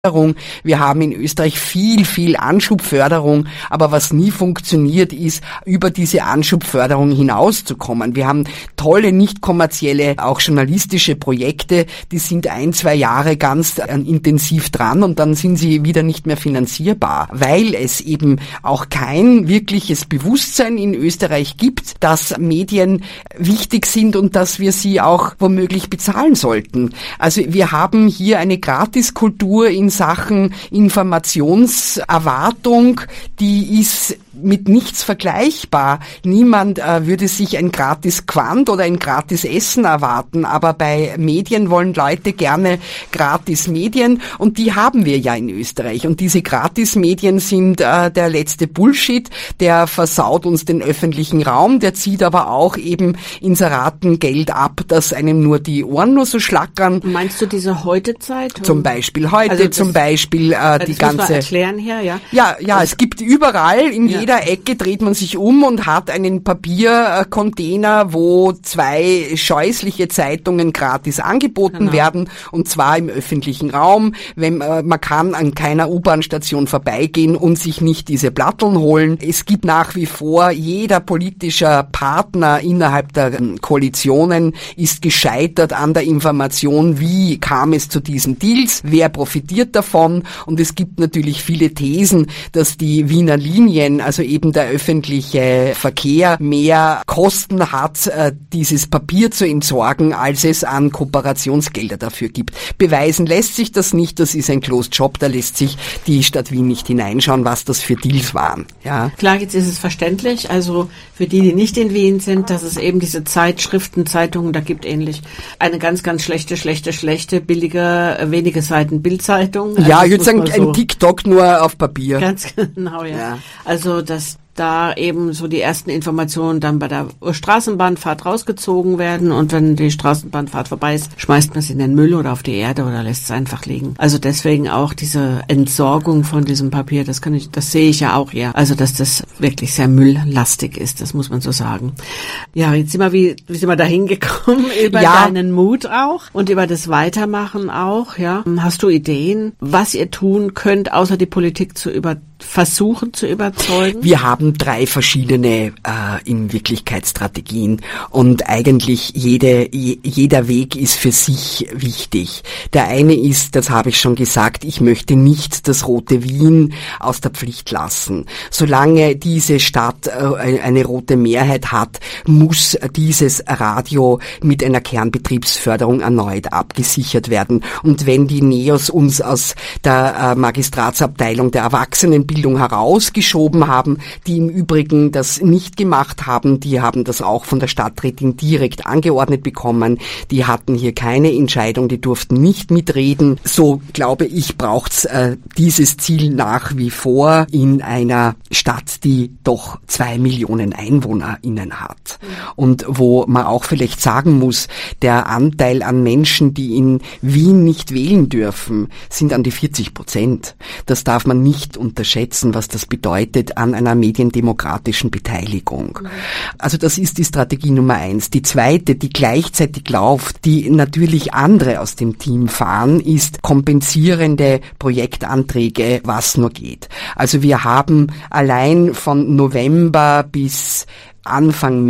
Wir haben in Österreich viel Anschubförderung, aber was nie funktioniert, ist, über diese Anschubförderung hinauszukommen. Wir haben tolle, nicht kommerzielle, auch journalistische Projekte, die sind 1-2 Jahre ganz intensiv dran und dann sind sie wieder nicht mehr finanzierbar, weil es eben auch kein wirkliches Bewusstsein in Österreich gibt, dass Medien wichtig sind und dass wir sie auch womöglich bezahlen sollten. Also wir haben hier eine Gratiskultur in Sachen Informationserwartung, die ist mit nichts vergleichbar. Niemand würde sich ein gratis Quant oder ein gratis Essen erwarten, aber bei Medien wollen Leute gerne gratis Medien und die haben wir ja in Österreich. Und diese Gratis-Medien sind der letzte Bullshit, der versaut uns den öffentlichen Raum, der zieht aber auch eben Inseratengeld ab, dass einem nur die Ohren nur so schlackern. Meinst du diese Heute-Zeit? Zum Beispiel heute, also zum Beispiel die ganze... Das muss man erklären hier, ja? Ja, es gibt überall, in jeder Ecke dreht man sich um und hat einen Papiercontainer, wo 2 scheußliche Zeitungen gratis angeboten werden, und zwar im öffentlichen Raum. Man kann an keiner U-Bahn-Station vorbeigehen und sich nicht diese Platteln holen. Es gibt nach wie vor, jeder politischer Partner innerhalb der Koalitionen ist gescheitert an der Information, wie kam es zu diesen Deals, wer profitiert davon, und es gibt natürlich viele Thesen, dass die Wiener Linien, also eben der öffentliche Verkehr, mehr Kosten hat, dieses Papier zu entsorgen, als es an Kooperationsgelder dafür gibt. Beweisen lässt sich das nicht, das ist ein Closed Shop, da lässt sich die Stadt Wien nicht hineinschauen, was das für Deals waren. Ja. Klar, jetzt ist es verständlich, also für die nicht in Wien sind, dass es eben diese Zeitschriften, Zeitungen, da gibt ähnlich eine ganz schlechte, billige, wenige Seiten Bildzeitung. Also ja, ich würde sagen, ein TikTok nur auf Papier. Ganz genau, ja. Also das da eben so die ersten Informationen dann bei der Straßenbahnfahrt rausgezogen werden und wenn die Straßenbahnfahrt vorbei ist, schmeißt man es in den Müll oder auf die Erde oder lässt es einfach liegen. Also deswegen auch diese Entsorgung von diesem Papier, das sehe ich ja auch, ja. Also dass das wirklich sehr mülllastig ist, das muss man so sagen. Ja, jetzt sind wir da hingekommen über deinen Mut auch und über das Weitermachen auch, ja. Hast du Ideen, was ihr tun könnt, außer die Politik versuchen zu überzeugen? Wir haben 3 verschiedene in Wirklichkeit Strategien und eigentlich jeder Weg ist für sich wichtig. Der eine ist, das habe ich schon gesagt, ich möchte nicht das Rote Wien aus der Pflicht lassen. Solange diese Stadt eine rote Mehrheit hat, muss dieses Radio mit einer Kernbetriebsförderung erneut abgesichert werden. Und wenn die NEOS uns aus der Magistratsabteilung der Erwachsenenbildung herausgeschoben haben, die im Übrigen das nicht gemacht haben, die haben das auch von der Stadträtin direkt angeordnet bekommen, die hatten hier keine Entscheidung, die durften nicht mitreden. So, glaube ich, braucht's dieses Ziel nach wie vor in einer Stadt, die doch 2 Millionen EinwohnerInnen hat. Und wo man auch vielleicht sagen muss, der Anteil an Menschen, die in Wien nicht wählen dürfen, sind an die 40%. Das darf man nicht unterschätzen, was das bedeutet an einer mediendemokratischen Beteiligung. Also das ist die Strategie Nummer 1. Die zweite, die gleichzeitig läuft, die natürlich andere aus dem Team fahren, ist kompensierende Projektanträge, was nur geht. Also wir haben allein von November bis Anfang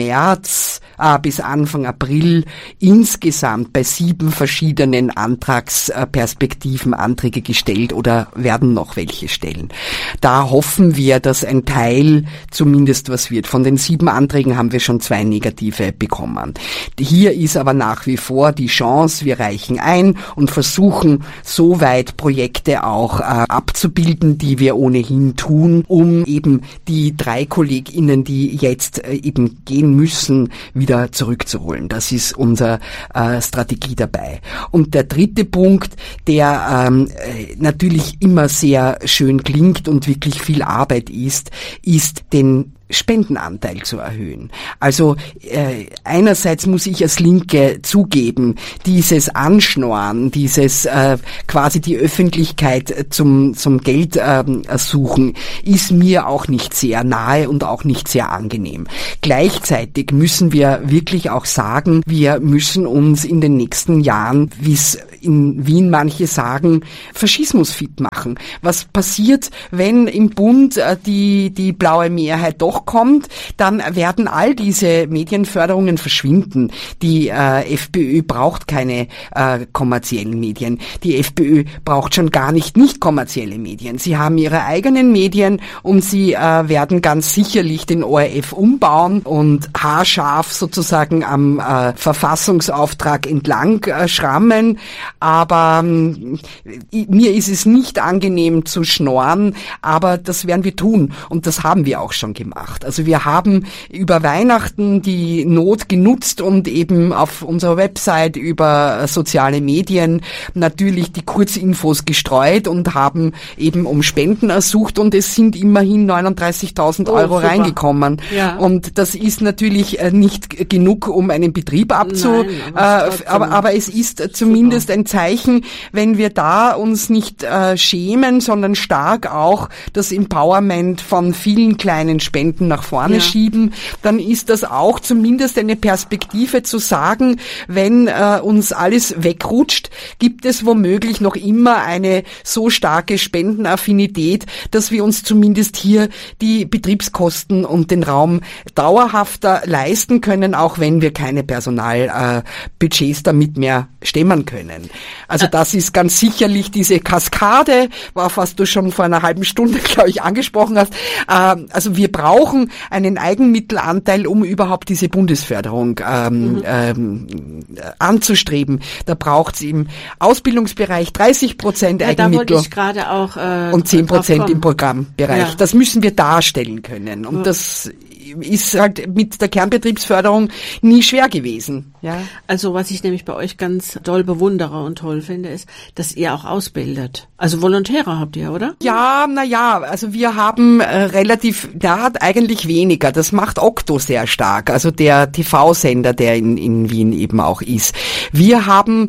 April insgesamt bei 7 verschiedenen Antragsperspektiven Anträge gestellt oder werden noch welche stellen. Da hoffen wir, dass ein Teil zumindest was wird. Von den 7 Anträgen haben wir schon 2 negative bekommen. Hier ist aber nach wie vor die Chance, wir reichen ein und versuchen soweit Projekte auch abzubilden, die wir ohnehin tun, um eben die 3 KollegInnen, die jetzt eben gehen müssen, wieder zurückzuholen. Das ist unsere Strategie dabei. Und der dritte Punkt, der natürlich immer sehr schön klingt und wirklich viel Arbeit ist den Spendenanteil zu erhöhen. Also einerseits muss ich als Linke zugeben, dieses Anschnorren, dieses quasi die Öffentlichkeit zum Geld suchen, ist mir auch nicht sehr nahe und auch nicht sehr angenehm. Gleichzeitig müssen wir wirklich auch sagen, wir müssen uns in den nächsten Jahren, wie es in Wien manche sagen, Faschismus fit machen. Was passiert, wenn im Bund die blaue Mehrheit doch kommt? Dann werden all diese Medienförderungen verschwinden. Die FPÖ braucht keine kommerziellen Medien. Die FPÖ braucht schon gar nicht kommerzielle Medien. Sie haben ihre eigenen Medien und sie werden ganz sicherlich den ORF umbauen und haarscharf sozusagen am Verfassungsauftrag entlang schrammen. Aber mir ist es nicht angenehm zu schnorren, aber das werden wir tun und das haben wir auch schon gemacht. Also wir haben über Weihnachten die Not genutzt und eben auf unserer Website über soziale Medien natürlich die Kurzinfos gestreut und haben eben um Spenden ersucht und es sind immerhin 39.000 Euro reingekommen. Ja. Und das ist natürlich nicht genug, um einen Betrieb aber es ist zumindest ein Zeichen, wenn wir da uns nicht schämen, sondern stark auch das Empowerment von vielen kleinen Spenden nach vorne schieben, dann ist das auch zumindest eine Perspektive zu sagen, wenn uns alles wegrutscht, gibt es womöglich noch immer eine so starke Spendenaffinität, dass wir uns zumindest hier die Betriebskosten und den Raum dauerhafter leisten können, auch wenn wir keine Personalbudgets damit mehr stemmen können. Also das ist ganz sicherlich diese Kaskade, was du schon vor einer halben Stunde, glaube ich, angesprochen hast. Also wir brauchen einen Eigenmittelanteil, um überhaupt diese Bundesförderung anzustreben. Da braucht es im Ausbildungsbereich 30% Eigenmittel. Da wollte ich gerade auch und 10% im Programmbereich. Ja. Das müssen wir darstellen können. Und das ist halt mit der Kernbetriebsförderung nie schwer gewesen. Ja. Also was ich nämlich bei euch ganz doll bewundere und toll finde, ist, dass ihr auch ausbildet. Also Volontäre habt ihr, oder? Ja, also wir haben eigentlich weniger. Das macht Okto sehr stark, also der TV-Sender, der in Wien eben auch ist. Wir haben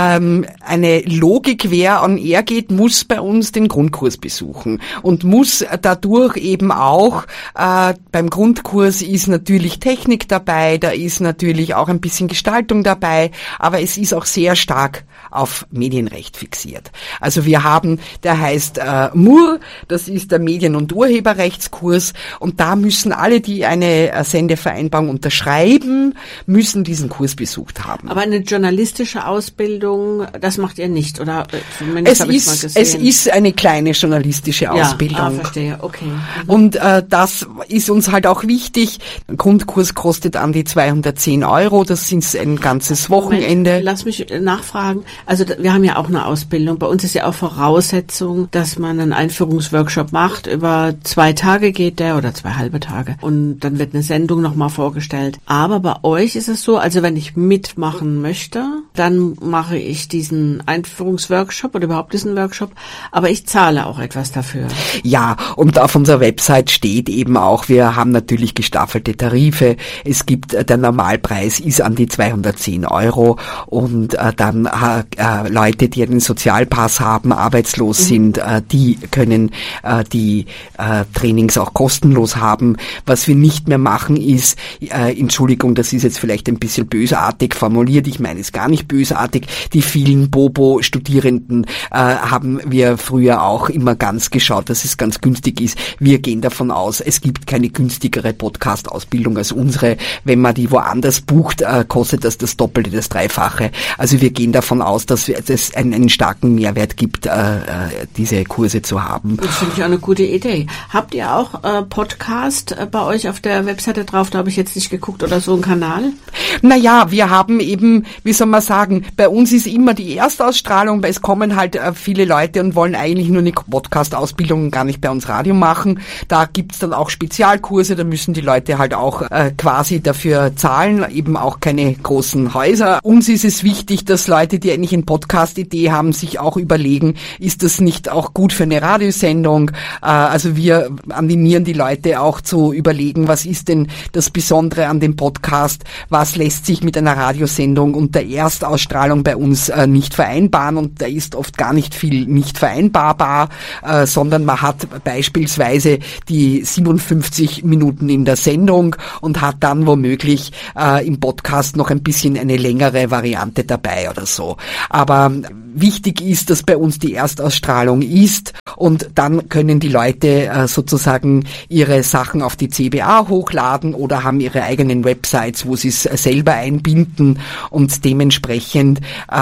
eine Logik, wer on air geht, muss bei uns den Grundkurs besuchen und muss dadurch eben auch beim Grundkurs ist natürlich Technik dabei, da ist natürlich auch ein bisschen Gestaltung dabei, aber es ist auch sehr stark auf Medienrecht fixiert. Also wir haben, der heißt MUR, das ist der Medien- und Urheberrechtskurs und da müssen alle, die eine Sendevereinbarung unterschreiben, müssen diesen Kurs besucht haben. Aber eine journalistische Ausbildung, das macht ihr nicht, oder? Zumindest es ist eine kleine journalistische Ausbildung. Verstehe, okay. Und das ist uns halt auch wichtig. Ein Grundkurs kostet an die 210 Euro, das ist ein ganzes Wochenende. Moment, lass mich nachfragen. Also wir haben ja auch eine Ausbildung. Bei uns ist ja auch Voraussetzung, dass man einen Einführungsworkshop macht. Über 2 Tage geht der oder 2 halbe Tage. Und dann wird eine Sendung nochmal vorgestellt. Aber bei euch ist es so, also wenn ich mitmachen möchte, dann mache ich diesen Einführungsworkshop oder überhaupt diesen Workshop. Aber ich zahle auch etwas dafür. Ja, und auf unserer Website steht eben auch, wir haben natürlich gestaffelte Tarife. Es gibt, der Normalpreis ist an die 210 Euro und dann Leute, die einen Sozialpass haben, arbeitslos sind, die können die Trainings auch kostenlos haben. Was wir nicht mehr machen ist, Entschuldigung, das ist jetzt vielleicht ein bisschen bösartig formuliert, ich meine es gar nicht bösartig, die vielen Bobo-Studierenden haben wir früher auch immer ganz geschaut, dass es ganz günstig ist. Wir gehen davon aus, es gibt keine günstigere Podcast-Ausbildung als unsere. Wenn man die woanders bucht, kostet das Doppelte, das Dreifache. Also wir gehen davon aus, dass es einen starken Mehrwert gibt, diese Kurse zu haben. Das finde ich auch eine gute Idee. Habt ihr auch Podcast bei euch auf der Webseite drauf? Da habe ich jetzt nicht geguckt, oder so einen Kanal? Naja, wir haben eben, wie soll man sagen, bei uns ist immer die Erstausstrahlung, weil es kommen halt viele Leute und wollen eigentlich nur eine Podcast-Ausbildung und gar nicht bei uns Radio machen. Da gibt's dann auch Spezialkurse, da müssen müssen die Leute halt auch quasi dafür zahlen, eben auch keine großen Häuser. Uns ist es wichtig, dass Leute, die eigentlich eine Podcast-Idee haben, sich auch überlegen, ist das nicht auch gut für eine Radiosendung? Also wir animieren die Leute auch zu überlegen, was ist denn das Besondere an dem Podcast? Was lässt sich mit einer Radiosendung und der Erstausstrahlung bei uns nicht vereinbaren? Und da ist oft gar nicht viel nicht vereinbarbar, sondern man hat beispielsweise die 57 Minuten in der Sendung und hat dann womöglich im Podcast noch ein bisschen eine längere Variante dabei oder so. Aber wichtig ist, dass bei uns die Erstausstrahlung ist und dann können die Leute sozusagen ihre Sachen auf die CBA hochladen oder haben ihre eigenen Websites, wo sie es selber einbinden und dementsprechend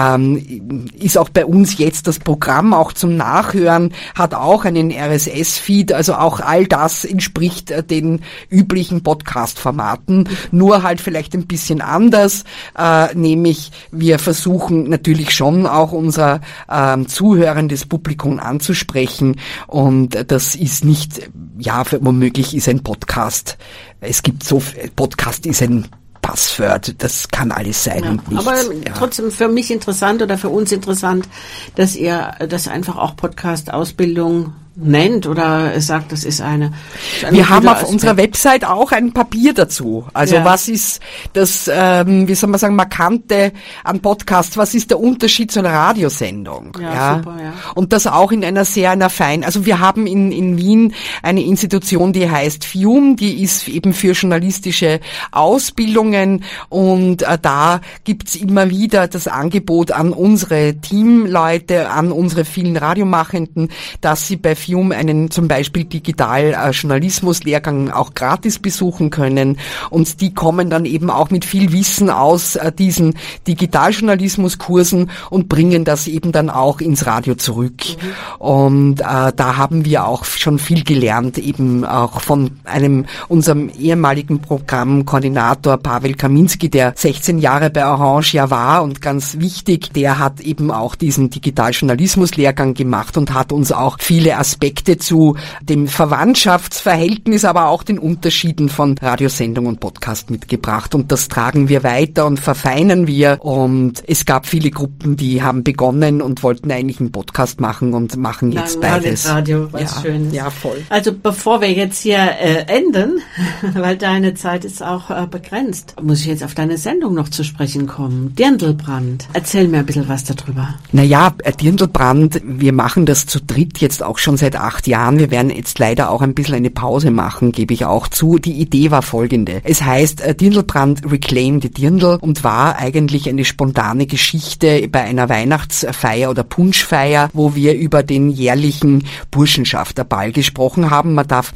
ist auch bei uns jetzt das Programm auch zum Nachhören, hat auch einen RSS-Feed, also auch all das entspricht den üblichen Podcast-Formaten, nur halt vielleicht ein bisschen anders, nämlich wir versuchen natürlich schon auch unser zuhörendes Publikum anzusprechen und das ist nicht, ja, womöglich ist ein Podcast, es gibt so, Podcast ist ein Passwort, das kann alles sein und nichts. Aber trotzdem für mich interessant oder für uns interessant, dass ihr das einfach auch Podcast-Ausbildung nennt oder sagt, das ist eine wir haben auf unserer Website auch ein Papier dazu. Also was ist das, wie soll man sagen, Markante an Podcast, was ist der Unterschied zu einer Radiosendung? Ja. Super, ja. Und das auch in einer feinen, also wir haben in Wien eine Institution, die heißt FIUM, die ist eben für journalistische Ausbildungen und da gibt's immer wieder das Angebot an unsere Teamleute, an unsere vielen Radiomachenden, dass sie bei FIUM einen zum Beispiel Digital-Journalismus-Lehrgang auch gratis besuchen können und die kommen dann eben auch mit viel Wissen aus diesen Digitaljournalismus-Kursen und bringen das eben dann auch ins Radio zurück. Und da haben wir auch schon viel gelernt, eben auch von unserem ehemaligen Programmkoordinator Pavel Kaminski, der 16 Jahre bei Orange ja war und ganz wichtig, der hat eben auch diesen Digitaljournalismus-Lehrgang gemacht und hat uns auch viele Aspekte zu dem Verwandtschaftsverhältnis, aber auch den Unterschieden von Radiosendung und Podcast mitgebracht. Und das tragen wir weiter und verfeinern wir. Und es gab viele Gruppen, die haben begonnen und wollten eigentlich einen Podcast machen und machen jetzt beides. Radio, was Schönes. Ja, voll. Also bevor wir jetzt hier enden, weil deine Zeit ist auch begrenzt, muss ich jetzt auf deine Sendung noch zu sprechen kommen. Dirndlbrand. Erzähl mir ein bisschen was darüber. Naja, Dirndlbrand, wir machen das zu dritt jetzt auch schon seit 8 Jahren. Wir werden jetzt leider auch ein bisschen eine Pause machen, gebe ich auch zu. Die Idee war folgende. Es heißt Dirndlbrand Reclaim the Dirndl und war eigentlich eine spontane Geschichte bei einer Weihnachtsfeier oder Punschfeier, wo wir über den jährlichen Burschenschafterball gesprochen haben. Man darf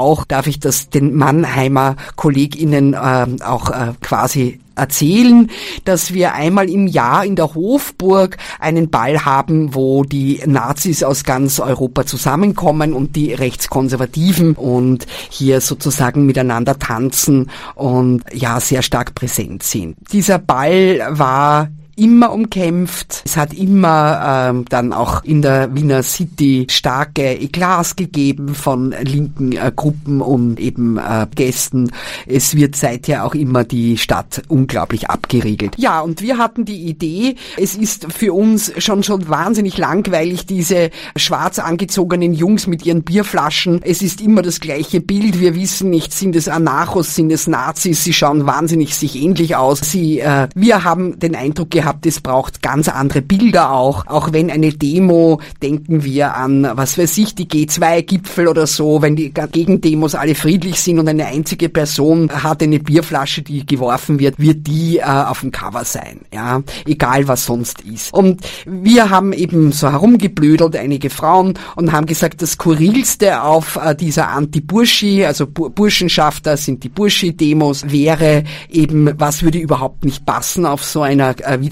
ich das den Mannheimer KollegInnen auch quasi erzählen, dass wir einmal im Jahr in der Hofburg einen Ball haben, wo die Nazis aus ganz Europa zusammenkommen und die Rechtskonservativen und hier sozusagen miteinander tanzen und ja sehr stark präsent sind. Dieser Ball war immer umkämpft. Es hat immer dann auch in der Wiener City starke Eklats gegeben von linken Gruppen und eben Gästen. Es wird seither auch immer die Stadt unglaublich abgeriegelt. Ja, und wir hatten die Idee, es ist für uns schon wahnsinnig langweilig, diese schwarz angezogenen Jungs mit ihren Bierflaschen. Es ist immer das gleiche Bild. Wir wissen nicht, sind es Anarchos, sind es Nazis? Sie schauen wahnsinnig sich ähnlich aus. Wir haben den Eindruck gehabt, es braucht ganz andere Bilder auch wenn eine Demo, denken wir an, was weiß ich, die G2-Gipfel oder so, wenn die Gegendemos alle friedlich sind und eine einzige Person hat eine Bierflasche, die geworfen wird die auf dem Cover sein, ja, egal was sonst ist. Und wir haben eben so herumgeblödelt, einige Frauen, und haben gesagt, das Skurrilste auf dieser Anti-Burschi, also Burschenschafter sind die Burschi-Demos, wäre eben, was würde überhaupt nicht passen auf so einer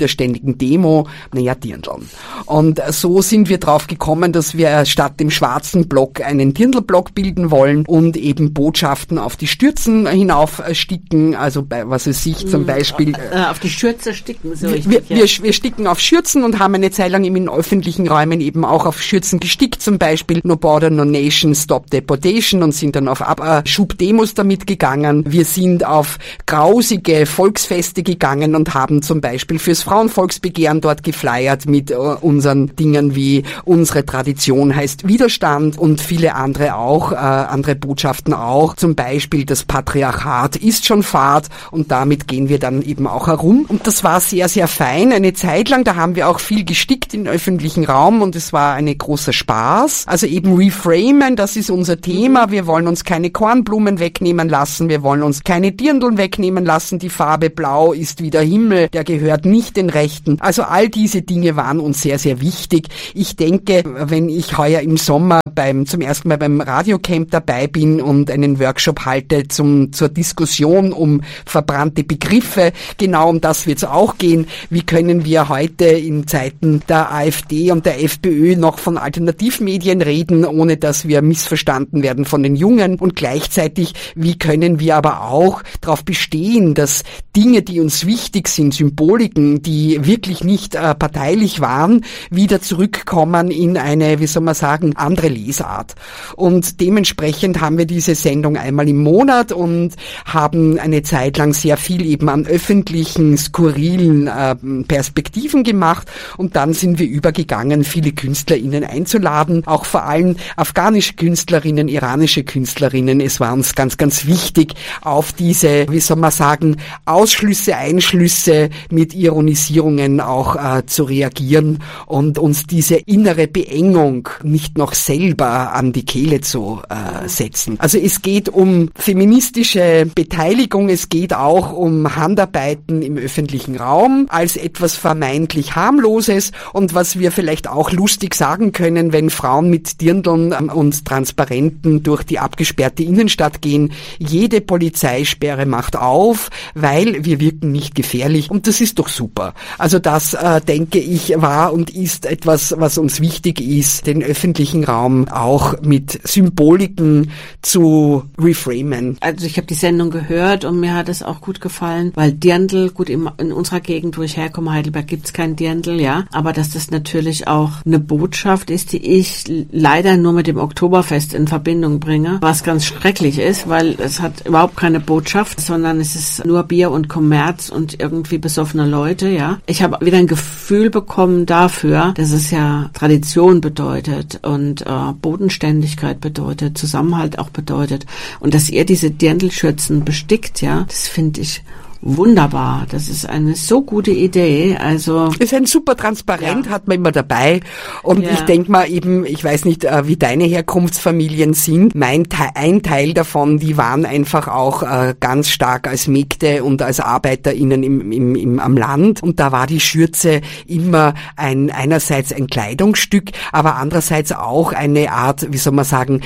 widerständigen Demo? Naja, Dirndln. Und so sind wir drauf gekommen, dass wir statt dem schwarzen Block einen Dirndl-Block bilden wollen und eben Botschaften auf die Stürzen hinaufsticken, also bei, was es sich zum Beispiel... auf die Schürze sticken, so wir sticken auf Schürzen und haben eine Zeit lang eben in öffentlichen Räumen eben auch auf Schürzen gestickt, zum Beispiel No Border, No Nation, Stop Deportation, und sind dann auf Schubdemos damit gegangen. Wir sind auf grausige Volksfeste gegangen und haben zum Beispiel fürs Frauenvolksbegehren dort geflyert mit unseren Dingen wie unsere Tradition heißt Widerstand und viele andere auch, andere Botschaften auch. Zum Beispiel das Patriarchat ist schon Fahrt, und damit gehen wir dann eben auch herum. Und das war sehr, sehr fein. Eine Zeit lang, da haben wir auch viel gestickt im öffentlichen Raum und es war ein großer Spaß. Also eben reframen, das ist unser Thema. Wir wollen uns keine Kornblumen wegnehmen lassen. Wir wollen uns keine Dirndln wegnehmen lassen. Die Farbe Blau ist wie der Himmel. Der gehört nicht den Rechten. Also all diese Dinge waren uns sehr, sehr wichtig. Ich denke, wenn ich heuer im Sommer zum ersten Mal beim Radiocamp dabei bin und einen Workshop halte zur Diskussion um verbrannte Begriffe, genau um das wird es auch gehen. Wie können wir heute in Zeiten der AfD und der FPÖ noch von Alternativmedien reden, ohne dass wir missverstanden werden von den Jungen? Und gleichzeitig, wie können wir aber auch darauf bestehen, dass Dinge, die uns wichtig sind, Symboliken, die wirklich nicht parteilich waren, wieder zurückkommen in eine, wie soll man sagen, andere Lesart. Und dementsprechend haben wir diese Sendung einmal im Monat und haben eine Zeit lang sehr viel eben an öffentlichen, skurrilen Perspektiven gemacht, und dann sind wir übergegangen, viele KünstlerInnen einzuladen, auch vor allem afghanische Künstlerinnen, iranische Künstlerinnen. Es war uns ganz, ganz wichtig, auf diese, wie soll man sagen, Ausschlüsse, Einschlüsse mit Ironisierungen auch zu reagieren und uns diese innere Beengung nicht noch selber an die Kehle zu setzen. Also es geht um feministische Beteiligung, es geht auch um Handarbeiten im öffentlichen Raum als etwas vermeintlich harmloses, und was wir vielleicht auch lustig sagen können, wenn Frauen mit Dirndln und Transparenten durch die abgesperrte Innenstadt gehen: jede Polizeisperre macht auf, weil wir wirken nicht gefährlich, und das ist doch super. Also das, denke ich, war und ist etwas, was uns wichtig ist, den öffentlichen Raum auch mit Symboliken zu reframen. Also ich habe die Sendung gehört und mir hat es auch gut gefallen, weil Dirndl, gut, in unserer Gegend, wo ich herkomme, Heidelberg, gibt's kein Dirndl, ja, aber dass das natürlich auch eine Botschaft ist, die ich leider nur mit dem Oktoberfest in Verbindung bringe, was ganz schrecklich ist, weil es hat überhaupt keine Botschaft, sondern es ist nur Bier und Kommerz und irgendwie besoffene Leute, ja. Ich habe wieder ein Gefühl bekommen dafür, dass es ja Tradition bedeutet und Bodenständigkeit bedeutet, Zusammenhalt auch bedeutet, und dass ihr diese Dirndlschürzen bestickt, ja, das finde ich wunderbar. Das ist eine so gute Idee. Also ist ein super Transparent, ja, hat man immer dabei. Und ja, ich denke mal eben, ich weiß nicht, wie deine Herkunftsfamilien sind. Ein Teil davon, die waren einfach auch ganz stark als Mägde und als ArbeiterInnen am Land. Und da war die Schürze immer einerseits ein Kleidungsstück, aber andererseits auch eine Art, wie soll man sagen,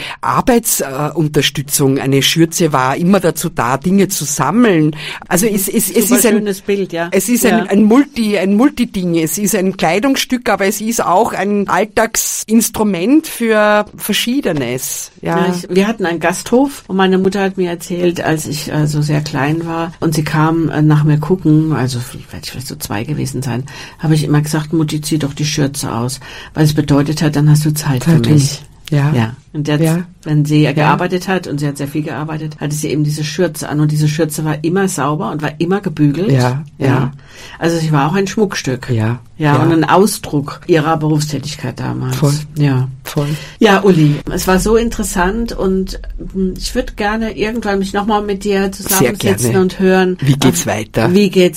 Arbeitsunterstützung. Eine Schürze war immer dazu da, Dinge zu sammeln. Also es ist ein schönes Bild, ja. Es ist ein Multiding. Es ist ein Kleidungsstück, aber es ist auch ein Alltagsinstrument für Verschiedenes. Ja. Wir hatten einen Gasthof und meine Mutter hat mir erzählt, als ich so sehr klein war und sie kam nach mir gucken, also werde ich vielleicht so 2 gewesen sein, habe ich immer gesagt: Mutti, zieh doch die Schürze aus, weil es bedeutet hat, dann hast du Zeit für mich. Ja. Ja. Und jetzt, wenn sie gearbeitet hat, und sie hat sehr viel gearbeitet, hatte sie eben diese Schürze an, und diese Schürze war immer sauber und war immer gebügelt. Ja. Also sie war auch ein Schmuckstück. Ja. Und ein Ausdruck ihrer Berufstätigkeit damals. Voll. Ja. Voll. Ja, Uli, es war so interessant, und ich würde gerne irgendwann mich nochmal mit dir zusammensetzen und hören. Wie geht's weiter?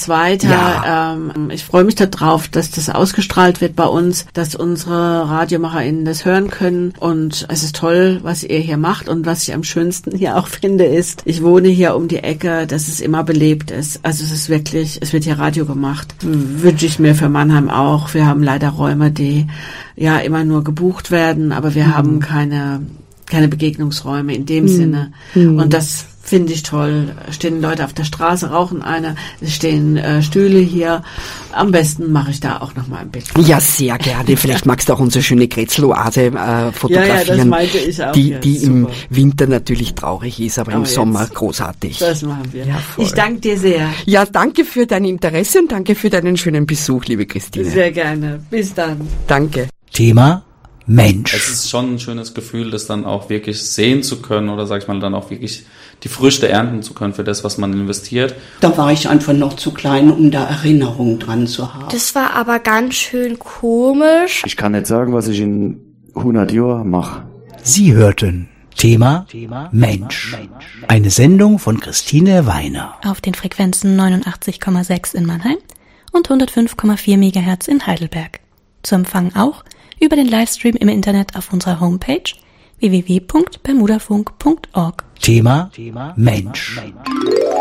Ja. Ich freue mich darauf, dass das ausgestrahlt wird bei uns, dass unsere RadiomacherInnen das hören können, und es ist toll, was ihr hier macht, und was ich am schönsten hier auch finde, ist, ich wohne hier um die Ecke, dass es immer belebt ist. Also es wird hier Radio gemacht. Wünsche ich mir für Mannheim auch. Wir haben leider Räume, die ja immer nur gebucht werden, aber wir haben keine Begegnungsräume in dem Sinne. Und das Finde ich toll. Stehen Leute auf der Straße, rauchen eine, es stehen Stühle hier. Am besten mache ich da auch noch mal ein Bild. Ja, sehr gerne. Vielleicht magst du auch unsere schöne Grätzl-Oase fotografieren, ja, das meinte ich auch. die im Winter natürlich traurig ist, aber im Sommer großartig. Das machen wir. Ja, ich danke dir sehr. Ja, danke für dein Interesse und danke für deinen schönen Besuch, liebe Christine. Sehr gerne. Bis dann. Danke. Thema Mensch. Es ist schon ein schönes Gefühl, das dann auch wirklich sehen zu können oder sag ich mal dann auch wirklich die Früchte ernten zu können für das, was man investiert. Da war ich einfach noch zu klein, um da Erinnerungen dran zu haben. Das war aber ganz schön komisch. Ich kann nicht sagen, was ich in 100 Jahren mache. Sie hörten Thema Mensch. Eine Sendung von Christine Weiner. Auf den Frequenzen 89,6 in Mannheim und 105,4 MHz in Heidelberg. Zu empfangen auch über den Livestream im Internet auf unserer Homepage www.bermudafunk.org. Thema Mensch.